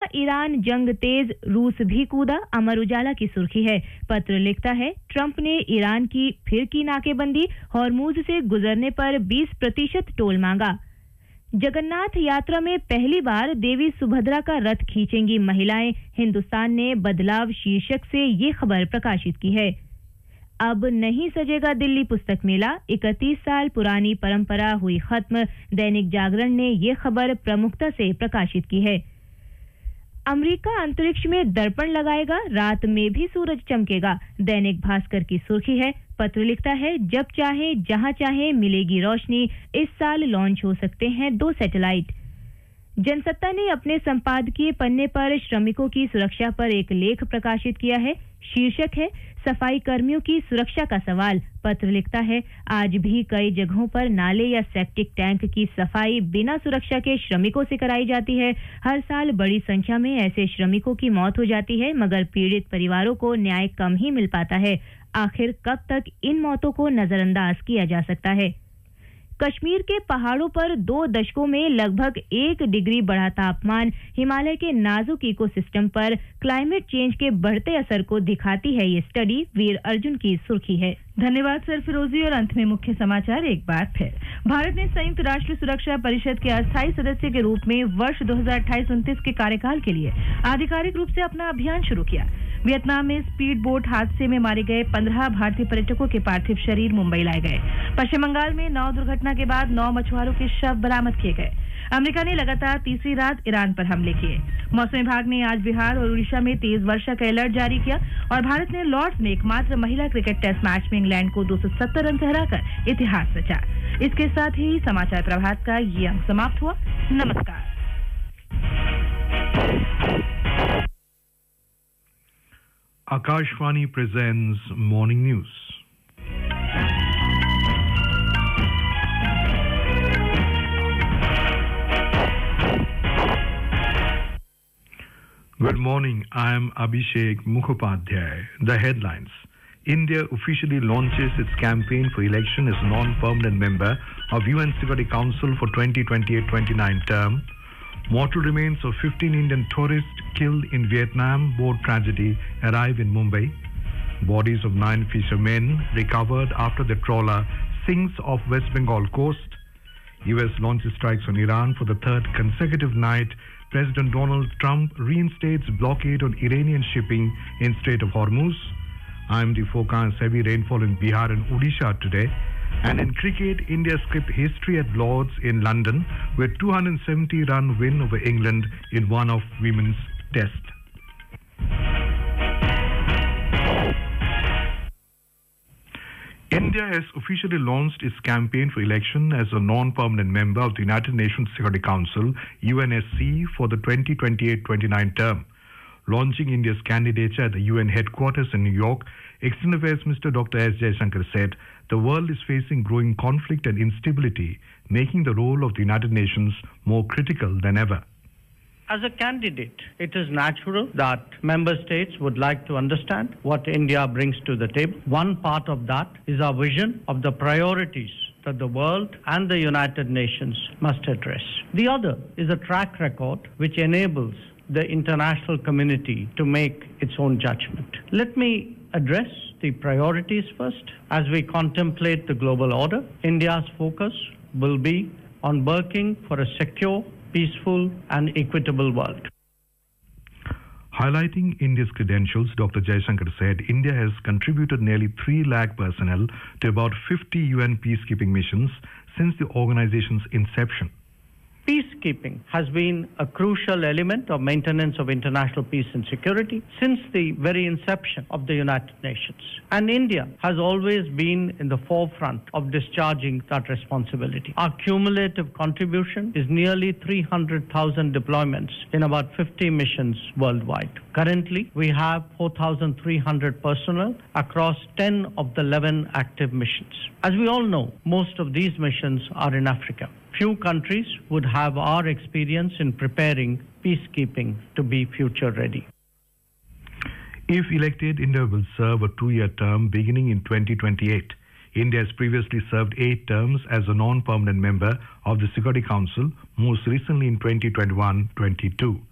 Iran जंग तेज, रूस भी कूदा, अमर उजाला की सुर्खी है। पत्र लिखता है, ट्रंप ने ईरान की फिर की नाकेबंदी, हॉर्मुज से गुजरने पर 20% टोल मांगा। जगन्नाथ यात्रा में पहली बार देवी सुभद्रा का रथ खींचेंगी महिलाएं, हिंदुस्तान ने बदलाव शीर्षक से ये खबर प्रकाशित की है। अब नहीं सजेगा दिल्ली पुस्तक मेला, 31 साल पुरानी परंपरा हुई खत्म, दैनिक जागरण ने ये खबर प्रमुखता से प्रकाशित की है। अमेरिका अंतरिक्ष में दर्पण लगाएगा, रात में भी सूरज चमकेगा, दैनिक भास्कर की सुर्खी है। पत्र लिखता है, जब चाहे जहां चाहे मिलेगी रोशनी, इस साल लॉन्च हो सकते हैं 2 सैटेलाइट। जनसत्ता ने अपने संपादकीय पन्ने पर श्रमिकों की सुरक्षा पर एक लेख प्रकाशित किया है। शीर्षक है, सफाई कर्मियों की सुरक्षा का सवाल। पत्र लिखता है, आज भी कई जगहों पर नाले या सेप्टिक टैंक की सफाई बिना सुरक्षा के श्रमिकों से कराई जाती है। हर साल बड़ी संख्या में ऐसे श्रमिकों की मौत हो जाती है, मगर पीड़ित परिवारों को न्याय कम ही मिल पाता है। आखिर कब तक इन मौतों को नजरअंदाज किया जा सकता है? कश्मीर के पहाड़ों पर 2 दशकों में लगभग 1 डिग्री बढ़ा तापमान हिमालय के नाजुक इकोसिस्टम पर क्लाइमेट चेंज के बढ़ते असर को दिखाती है ये स्टडी, वीर अर्जुन की सुर्खी है। धन्यवाद सरफिरोजी। और अंत में मुख्य समाचार एक बार फिर। भारत ने संयुक्त राष्ट्र सुरक्षा परिषद के अस्थायी सदस्य के रूप में वर्ष 2028-29 के कार्यकाल के लिए आधिकारिक रूप से अपना अभियान शुरू किया। वियतनाम में स्पीड बोट हादसे में मारे गए 15 भारतीय पर्यटकों के पार्थिव शरीर मुंबई लाए गए। पश्चिम बंगाल में नाव दुर्घटना के बाद 9 मछुआरों के शव बरामद किए गए। अमेरिका ने लगातार तीसरी रात ईरान पर हमले किए। मौसम विभाग ने आज बिहार और उड़ीसा में तेज वर्षा का अलर्ट जारी किया। और भारत ने लॉर्ड्स में एकमात्र महिला क्रिकेट टेस्ट मैच में इंग्लैंड को 270 रन से हराकर इतिहास रचा। इसके साथ ही समाचार प्रभात का ये अंक समाप्त हुआ। नमस्कार। Akashvani presents Morning News. Good morning, I am Abhishek Mukhopadhyay. The headlines. India officially launches its campaign for election as non-permanent member of UN Security Council for 2028-29 term. Mortal remains of 15 Indian tourists killed in Vietnam boat tragedy arrive in Mumbai. Bodies of 9 fishermen recovered after the trawler sinks off West Bengal coast. US launches strikes on Iran for the 3rd consecutive night. President Donald Trump reinstates blockade on Iranian shipping in Strait of Hormuz. IMD forecasts heavy rainfall in Bihar and Odisha today. And in cricket, India skipped history at Lord's in London with 270-run win over England in one of women's test. India has officially launched its campaign for election as a non-permanent member of the United Nations Security Council, UNSC, for the 2028-29 term. Launching India's candidature at the UN headquarters in New York, External Affairs Minister Dr. S. Jaishankar said, the world is facing growing conflict and instability, making the role of the United Nations more critical than ever. As a candidate, it is natural that member states would like to understand what India brings to the table. One part of that is our vision of the priorities that the world and the United Nations must address. The other is a track record which enables the international community to make its own judgment. Let me address the priorities first. As we contemplate the global order, India's focus will be on working for a secure, peaceful and equitable world. Highlighting India's credentials, Dr. Jaishankar said India has contributed nearly 3 lakh personnel to about 50 UN peacekeeping missions since the organization's inception. Peacekeeping has been a crucial element of maintenance of international peace and security since the very inception of the United Nations. And India has always been in the forefront of discharging that responsibility. Our cumulative contribution is nearly 300,000 deployments in about 50 missions worldwide. Currently, we have 4,300 personnel across 10 of the 11 active missions. As we all know, most of these missions are in Africa. Few countries would have our experience in preparing peacekeeping to be future ready. If elected, India will serve a 2-year term beginning in 2028. India has previously served 8 terms as a non-permanent member of the Security Council, most recently in 2021-22.